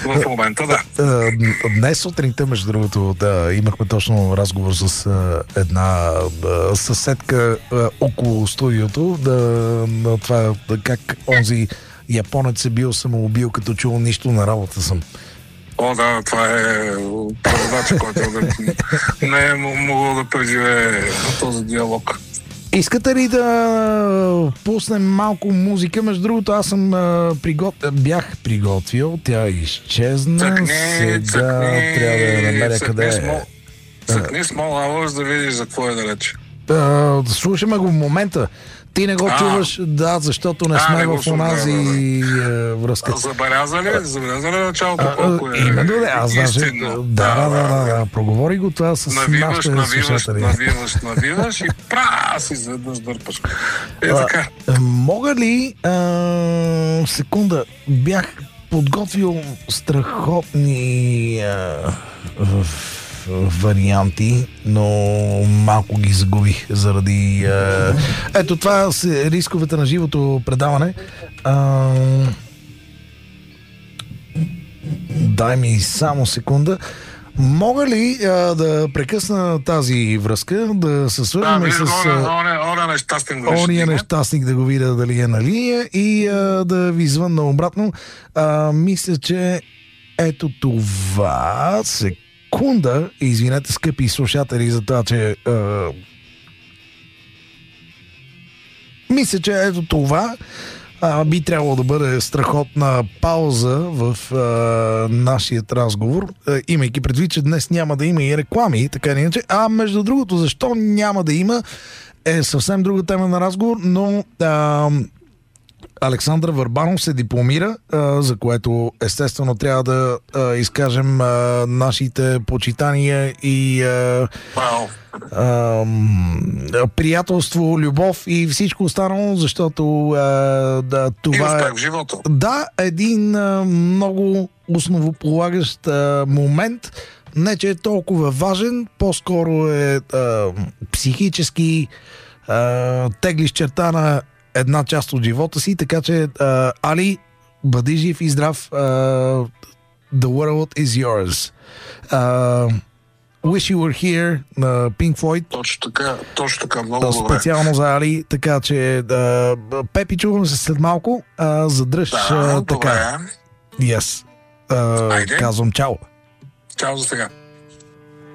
в момента, да. Днес сутринта, между другото, имахме точно разговор с една съседка около студиото, на това как онзи японец е бил самоубил, като чул нищо на работа съм. О, да, това е преводач, който не е могъл да преживее този диалог. Искате ли да пуснем малко музика? Между другото, аз съм бях приготвил, тя изчезна. Сега трябва да я намеря къде е. Цъкни Small Hours да видиш за какво е далеч. Слушаме го в момента. Ти не го чуваш, защото не сме в онази връзка. Забеляза ли началото колко е? Именно, аз даже... Да, проговори го това с нашите слушатели. Навиваш и си изведнъж дърпаш. Така. Мога ли... секунда, бях подготвил страхотни варианти, но малко ги загубих заради... Ето това са рисковете на живото предаване. Дай ми само секунда. Мога ли да прекъсна тази връзка, да се свържем с... Ония нещастник да го видя дали е на линия и да ви звънна обратно. Мисля, че ето това... Секунда, извинете, скъпи слушатели, за това, че мисля, че ето това би трябвало да бъде страхотна пауза в нашия разговор, имайки предвид, че днес няма да има и реклами, така или иначе. Между другото, защо няма да има, е съвсем друга тема на разговор, но Александър Върбанов се дипломира, за което естествено трябва да изкажем нашите почитания и приятелство, любов и всичко останало, защото това е един много основополагащ момент. Не, че е толкова важен, по-скоро е психически теглиш черта на една част от живота си, така че Али, бъди жив и здрав. The world is yours. Wish You Were Here на Pink Floyd. Точно така, много добре. Специално за Али, така че Пепи, чуваме се след малко. Задръж така. Добре. Yes. Казвам чао. Чао за сега.